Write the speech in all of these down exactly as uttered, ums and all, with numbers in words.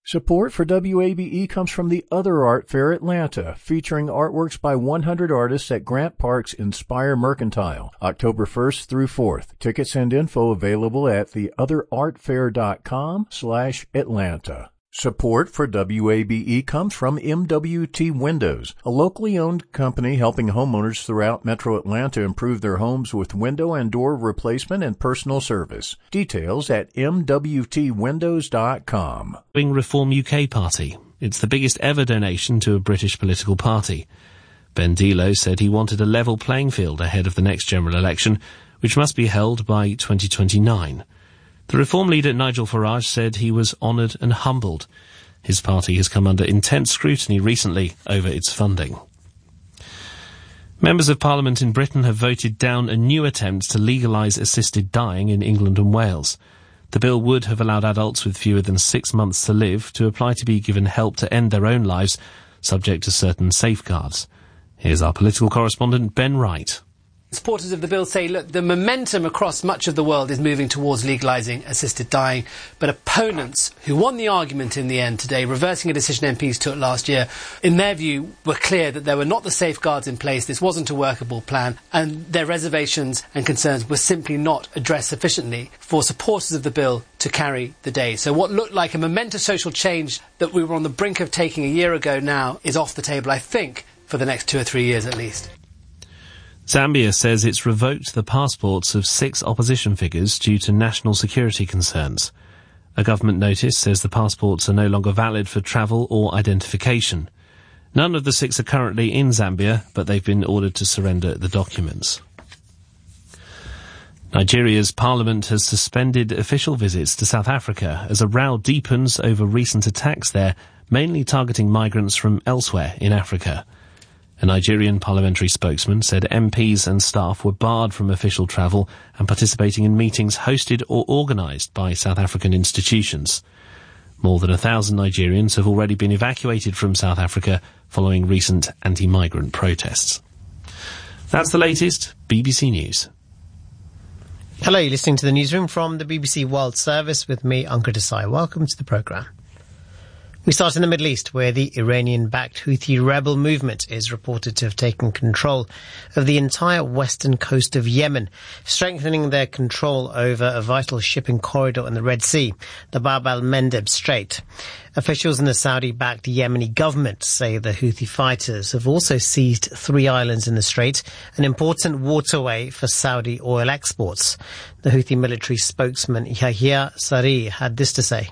Support for W A B E comes from the Other Art Fair Atlanta, featuring artworks by one hundred artists at Grant Park's Inspire Mercantile, October first through fourth. Tickets and info available at the other art fair dot com slash Atlanta. Support for W A B E comes from M W T Windows, a locally owned company helping homeowners throughout Metro Atlanta improve their homes with window and door replacement and personal service. Details at M W T windows dot com. Reform U K Party. It's the biggest ever donation to a British political party. Ben Delo said he wanted a level playing field ahead of the next general election, which must be held by twenty twenty-nine. The Reform leader Nigel Farage said he was honoured and humbled. His party has come under intense scrutiny recently over its funding. Members of Parliament in Britain have voted down a new attempt to legalise assisted dying in England and Wales. The bill would have allowed adults with fewer than six months to live to apply to be given help to end their own lives, subject to certain safeguards. Here's our political correspondent Ben Wright. Supporters of the bill say, look, the momentum across much of the world is moving towards legalising assisted dying, but opponents who won the argument in the end today, reversing a decision M Ps took last year, in their view were clear that there were not the safeguards in place, this wasn't a workable plan, and their reservations and concerns were simply not addressed sufficiently for supporters of the bill to carry the day. So what looked like a momentous social change that we were on the brink of taking a year ago now is off the table, I think, for the next two or three years at least. Zambia says it's revoked the passports of six opposition figures due to national security concerns. A government notice says the passports are no longer valid for travel or identification. None of the six are currently in Zambia, but they've been ordered to surrender the documents. Nigeria's parliament has suspended official visits to South Africa as a row deepens over recent attacks there, mainly targeting migrants from elsewhere in Africa. A Nigerian parliamentary spokesman said M Ps and staff were barred from official travel and participating in meetings hosted or organised by South African institutions. More than a thousand Nigerians have already been evacuated from South Africa following recent anti-migrant protests. That's the latest B B C News. Hello, you're listening to the newsroom from the B B C World Service with me, Ankur Desai. Welcome to the programme. We start in the Middle East, where the Iranian-backed Houthi rebel movement is reported to have taken control of the entire western coast of Yemen, strengthening their control over a vital shipping corridor in the Red Sea, the Bab al-Mandeb Strait. Officials in the Saudi-backed Yemeni government say the Houthi fighters have also seized three islands in the strait, an important waterway for Saudi oil exports. The Houthi military spokesman Yahya Sari had this to say.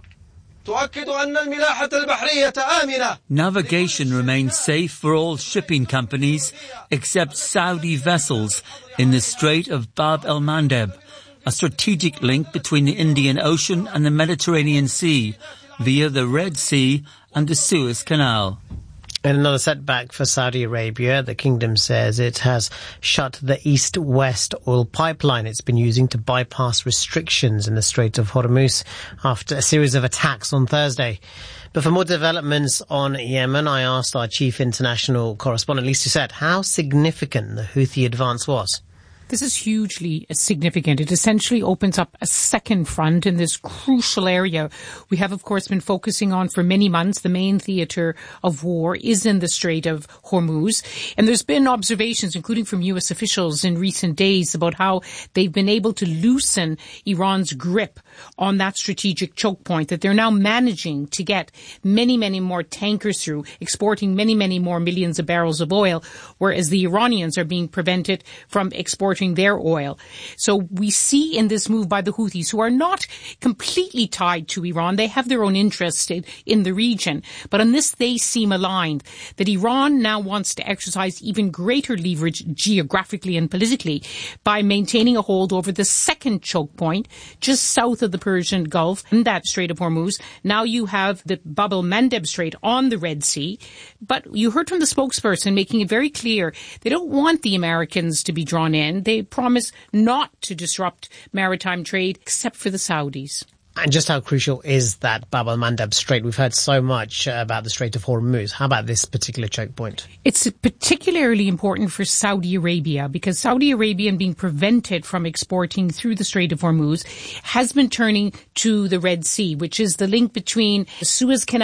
Navigation remains safe for all shipping companies except Saudi vessels in the Strait of Bab el-Mandeb, a strategic link between the Indian Ocean and the Mediterranean Sea via the Red Sea and the Suez Canal. In another setback for Saudi Arabia, the kingdom says it has shut the east-west oil pipeline it's been using to bypass restrictions in the Strait of Hormuz after a series of attacks on Thursday. But for more developments on Yemen, I asked our chief international correspondent, Lisa Doucette, how significant the Houthi advance was. This is hugely significant. It essentially opens up a second front in this crucial area we have, of course, been focusing on for many months. The main theatre of war is in the Strait of Hormuz. And there's been observations, including from U S officials in recent days, about how they've been able to loosen Iran's grip on that strategic choke point, that they're now managing to get many, many more tankers through, exporting many, many more millions of barrels of oil, whereas the Iranians are being prevented from exporting their oil. So we see in this move by the Houthis, who are not completely tied to Iran, they have their own interest in, in the region, but on this they seem aligned, that Iran now wants to exercise even greater leverage geographically and politically by maintaining a hold over the second choke point just south of the Persian Gulf in that Strait of Hormuz. Now you have the Bab el-Mandeb Strait on the Red Sea, but you heard from the spokesperson making it very clear they don't want the Americans to be drawn in. They promise not to disrupt maritime trade except for the Saudis. And just how crucial is that Bab el-Mandeb Strait? We've heard so much uh, about the Strait of Hormuz. How about this particular choke point? It's particularly important for Saudi Arabia because Saudi Arabia, being prevented from exporting through the Strait of Hormuz, has been turning to the Red Sea, which is the link between the Suez Canal